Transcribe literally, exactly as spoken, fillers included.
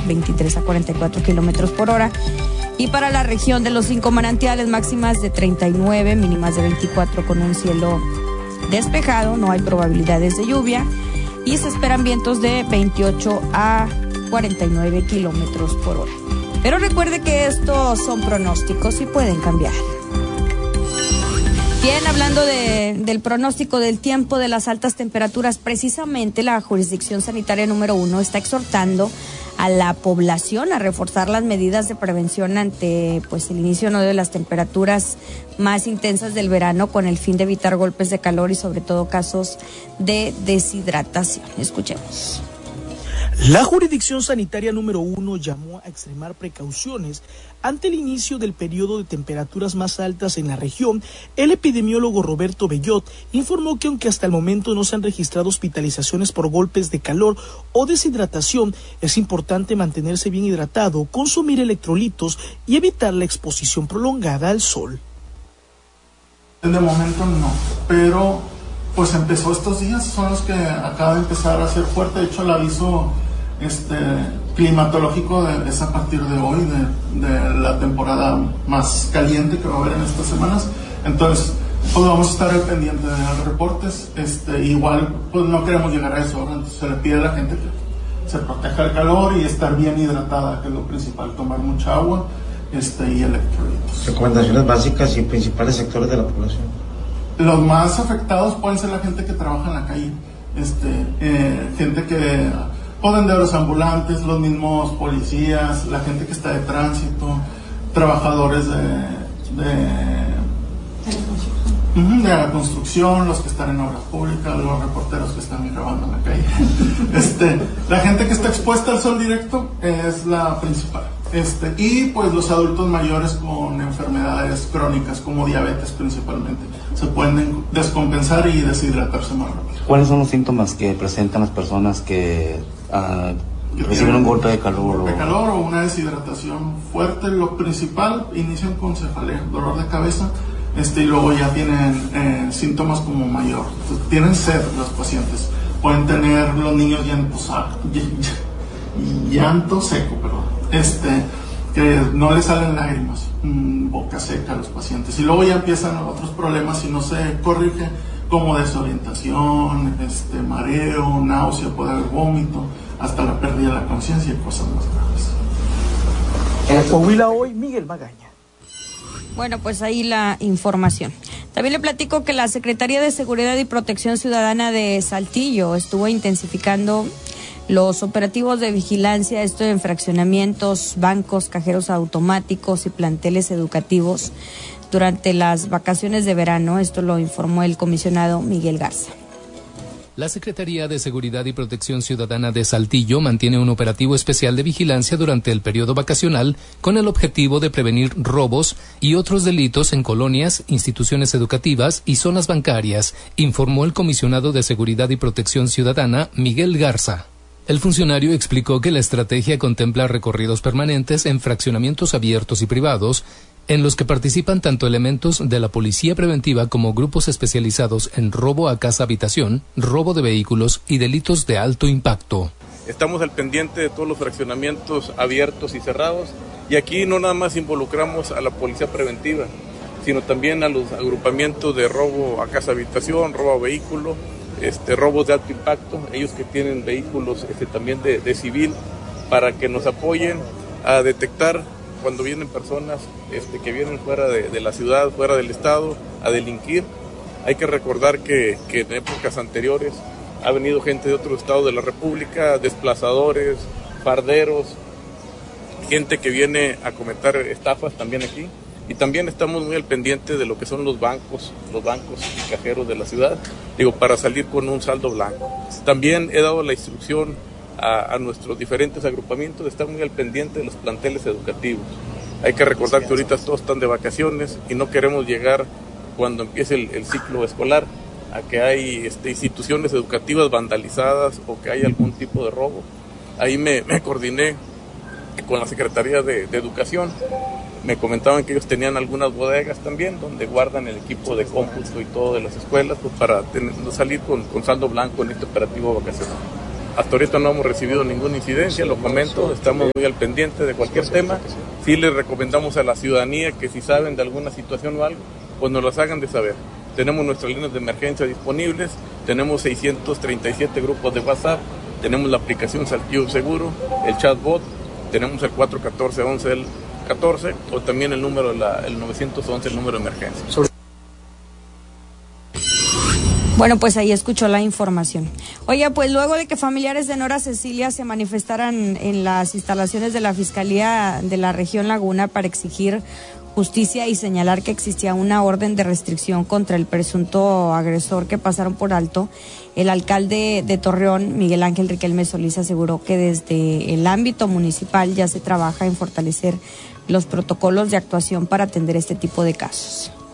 veintitrés a cuarenta y cuatro kilómetros por hora. Y para la región de los cinco manantiales, máximas de treinta y nueve, mínimas de veinticuatro, con un cielo despejado, no hay probabilidades de lluvia y se esperan vientos de veintiocho a cuarenta y nueve kilómetros por hora. Pero recuerde que estos son pronósticos y pueden cambiar. Bien, hablando de, del pronóstico del tiempo, de las altas temperaturas, precisamente la jurisdicción sanitaria número uno está exhortando a la población a reforzar las medidas de prevención ante pues el inicio, ¿no?, de las temperaturas más intensas del verano, con el fin de evitar golpes de calor y sobre todo casos de deshidratación. Escuchemos. La jurisdicción sanitaria número uno llamó a extremar precauciones ante el inicio del periodo de temperaturas más altas en la región. El epidemiólogo Roberto Bellot informó que aunque hasta el momento no se han registrado hospitalizaciones por golpes de calor o deshidratación, es importante mantenerse bien hidratado, consumir electrolitos y evitar la exposición prolongada al sol. De momento no, pero pues empezó estos días, son los que acaba de empezar a ser fuerte. De hecho, el aviso este climatológico de, es a partir de hoy, de, de la temporada más caliente que va a haber en estas semanas. Entonces, pues vamos a estar al pendiente de los reportes. Este, igual, pues no queremos llegar a eso, ¿verdad? Entonces se le pide a la gente que se proteja del calor y estar bien hidratada, que es lo principal, tomar mucha agua este, y electrolitos. Recomendaciones básicas y principales sectores de la población. Los más afectados pueden ser la gente que trabaja en la calle, este, eh, gente que vendedores ambulantes, los mismos policías, la gente que está de tránsito, trabajadores de, de, de la construcción, los que están en obras públicas, los reporteros que están grabando en la calle. Este, la gente que está expuesta al sol directo es la principal. Este, y pues los adultos mayores con enfermedades crónicas como diabetes principalmente se pueden descompensar y deshidratarse más rápido. ¿Cuáles son los síntomas que presentan las personas que uh, reciben un golpe de calor? Un golpe de calor o una deshidratación fuerte. Lo principal, inician con cefalea, dolor de cabeza, este, y luego ya tienen eh, síntomas como mayor. Entonces, tienen sed los pacientes. Pueden tener los niños llanto, llanto seco, perdón. Este, que no les salen lágrimas, mmm, boca seca a los pacientes. Y luego ya empiezan otros problemas si no se corrige, como desorientación, este, mareo, náusea, puede haber vómito, hasta la pérdida de la conciencia y cosas más graves. En Coahuila hoy, Miguel Magaña. Bueno, pues ahí la información. También le platico que la Secretaría de Seguridad y Protección Ciudadana de Saltillo estuvo intensificando los operativos de vigilancia, esto en fraccionamientos, bancos, cajeros automáticos y planteles educativos durante las vacaciones de verano. Esto lo informó el comisionado Miguel Garza. La Secretaría de Seguridad y Protección Ciudadana de Saltillo mantiene un operativo especial de vigilancia durante el periodo vacacional con el objetivo de prevenir robos y otros delitos en colonias, instituciones educativas y zonas bancarias, informó el comisionado de Seguridad y Protección Ciudadana Miguel Garza. El funcionario explicó que la estrategia contempla recorridos permanentes en fraccionamientos abiertos y privados, en los que participan tanto elementos de la policía preventiva como grupos especializados en robo a casa-habitación, robo de vehículos y delitos de alto impacto. Estamos al pendiente de todos los fraccionamientos abiertos y cerrados, y aquí no nada más involucramos a la policía preventiva, sino también a los agrupamientos de robo a casa-habitación, robo a vehículo, este, robos de alto impacto, ellos que tienen vehículos este, también de, de civil, para que nos apoyen a detectar cuando vienen personas este, que vienen fuera de, de la ciudad, fuera del estado, a delinquir. Hay que recordar que, que en épocas anteriores ha venido gente de otros estados de la República, desplazadores, farderos, gente que viene a cometer estafas también aquí. Y también estamos muy al pendiente de lo que son los bancos, los bancos y cajeros de la ciudad, digo, para salir con un saldo blanco. También he dado la instrucción a, a nuestros diferentes agrupamientos de estar muy al pendiente de los planteles educativos. Hay que recordar que ahorita todos están de vacaciones y no queremos llegar cuando empiece el, el ciclo escolar a que hay este, instituciones educativas vandalizadas o que hay algún tipo de robo. Ahí me, me coordiné con la Secretaría de, de Educación. Me comentaban que ellos tenían algunas bodegas también donde guardan el equipo de cómputo y todo de las escuelas, pues para tener, salir con, con saldo blanco en este operativo vacacional. Hasta ahorita no hemos recibido ninguna incidencia, lo comento, estamos muy al pendiente de cualquier tema. Sí les recomendamos a la ciudadanía que si saben de alguna situación o algo, pues nos las hagan de saber. Tenemos nuestras líneas de emergencia disponibles, tenemos seiscientos treinta y siete grupos de WhatsApp, tenemos la aplicación Saltillo Seguro, el chatbot, tenemos el cuatro uno cuatro, once del catorce o también el número, la, el novecientos once, el número de emergencia. Bueno, pues ahí escuchó la información. Oye, pues luego de que familiares de Nora Cecilia se manifestaran en las instalaciones de la Fiscalía de la región Laguna para exigir justicia y señalar que existía una orden de restricción contra el presunto agresor que pasaron por alto, el alcalde de Torreón, Miguel Ángel Riquelme Solís, aseguró que desde el ámbito municipal ya se trabaja en fortalecer los protocolos de actuación para atender este tipo de casos.